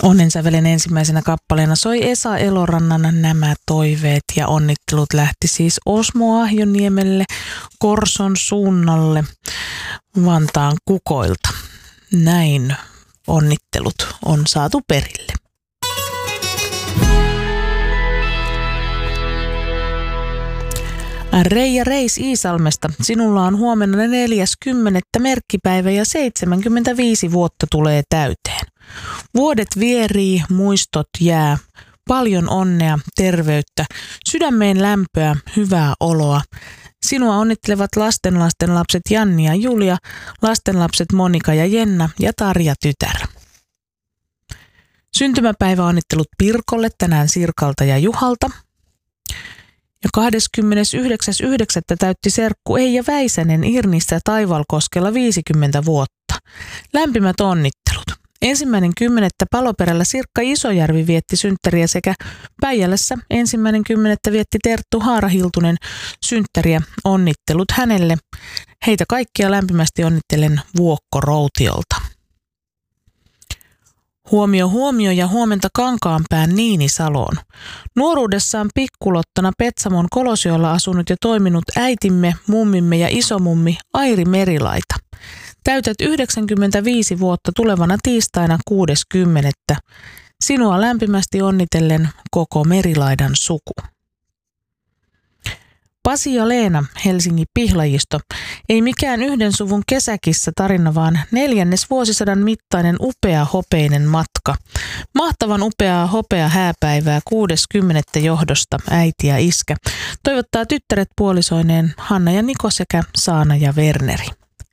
Onnensävelen ensimmäisenä kappaleena soi Esa Elorannan Nämä toiveet ja onnittelut lähti siis Osmo Ahjoniemelle Korson suunnalle Vantaan kukoilta. Näin onnittelut on saatu perille. Reija Reis Iisalmesta. Sinulla on huomenna 40. merkkipäivä ja 75 vuotta tulee täyteen. Vuodet vierii, muistot jää. Paljon onnea, terveyttä, sydämeen lämpöä, hyvää oloa. Sinua onnittelevat lastenlasten lapset Janni ja Julia, lastenlapset Monika ja Jenna ja Tarja tytär. Syntymäpäivä onnittelut Pirkolle tänään Sirkalta ja Juhalta. Ja 29.9. täytti serkku Eija Väisänen Irnissä Taivalkoskella 50 vuotta. Lämpimät onnittelut. 1.10. Paloperällä Sirkka Isojärvi vietti synttäriä sekä Päijälässä 1.10. vietti Terttu Haarahiltunen synttäriä. Onnittelut hänelle. Heitä kaikkia lämpimästi onnittelen Vuokko Routiolta. Huomio ja huomenta Kankaanpään Niini Saloon. Nuoruudessaan pikkulottana Petsamon Kolosiolla asunut ja toiminut äitimme, mummimme ja isomummi Airi Merilaita. Täytät 95 vuotta tulevana tiistaina 6.10. Sinua lämpimästi onnitellen koko Merilaidan suku. Pasi ja Leena, Helsingin Pihlajisto. Ei mikään yhden suvun kesäkissa tarina, vaan 4. vuosisadan mittainen upea hopeinen matka. Mahtavan upeaa hopea hääpäivää 6.10. johdosta äiti ja iskä. Toivottaa tyttäret puolisoineen Hanna ja Niko sekä Saana ja Werneri.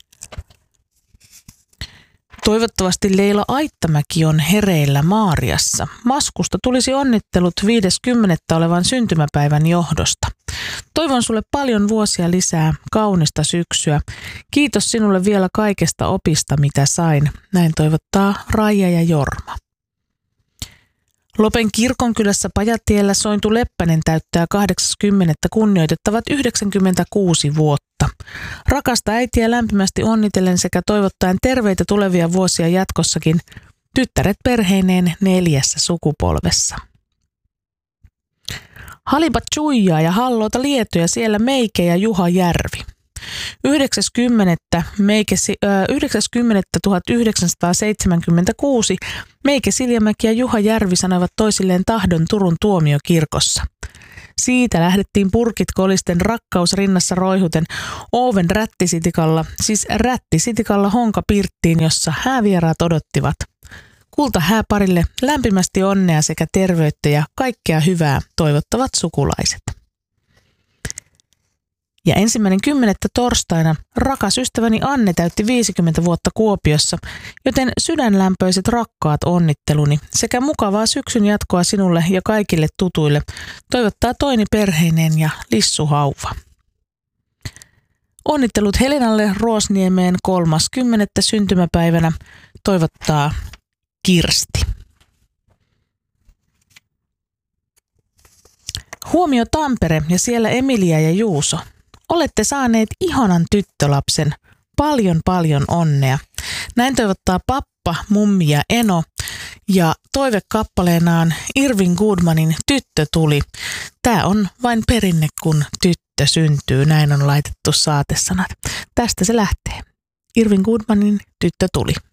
Toivottavasti Leila Aittamäki on hereillä Maariassa. Maskusta tulisi onnittelut 5.10. olevan syntymäpäivän johdosta. Toivon sulle paljon vuosia lisää, kaunista syksyä. Kiitos sinulle vielä kaikesta opista, mitä sain. Näin toivottaa Raija ja Jorma. Lopen kirkonkylässä Pajatiellä Sointu Leppänen täyttää 80. kunnioitettavat 96 vuotta. Rakasta äitiä lämpimästi onnitellen sekä toivottaen terveitä tulevia vuosia jatkossakin. Tyttäret perheineen 4. sukupolvessa. Halipat Chuijaa ja Halloota Lietoja siellä Meike ja Juha Järvi. 9.10.1976 Meike Siljamäki ja Juha Järvi sanoivat toisilleen tahdon Turun tuomiokirkossa. Siitä lähdettiin purkit kolisten rakkaus rinnassa roihuten Oven rättisitikalla Honka Pirttiin, jossa häävieraat odottivat. Kulta hääparille lämpimästi onnea sekä terveyttä ja kaikkea hyvää toivottavat sukulaiset. Ja 1.10. torstaina rakas ystäväni Anne täytti 50 vuotta Kuopiossa, joten sydänlämpöiset rakkaat onnitteluni sekä mukavaa syksyn jatkoa sinulle ja kaikille tutuille toivottaa Toini perheineen ja Lissu Hauva. Onnittelut Helenalle Ruosniemeen 30. syntymäpäivänä toivottaa Kirsti. Huomio Tampere ja siellä Emilia ja Juuso. Olette saaneet ihanan tyttölapsen. Paljon onnea. Näin toivottaa pappa, mummi ja eno. Ja toivekappaleenaan Irvin Goodmanin Tyttö tuli. Tää on vain perinne, kun tyttö syntyy. Näin on laitettu saatesanat. Tästä se lähtee. Irvin Goodmanin Tyttö tuli.